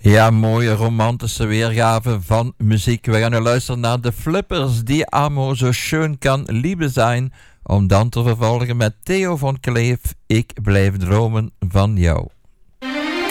Ja, mooie romantische weergave van muziek. We gaan nu luisteren naar de Flippers, die Amo zo schön kan liebe zijn. Om dan te vervolgen met Theo van Kleef, Ik blijf dromen van jou.